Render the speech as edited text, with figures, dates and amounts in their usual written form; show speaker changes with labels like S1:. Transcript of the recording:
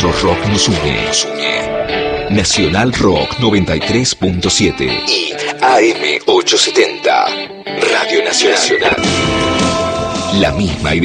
S1: nuestro rock nos une. Nacional Rock 93.7 y AM 870. Radio Nacional. La misma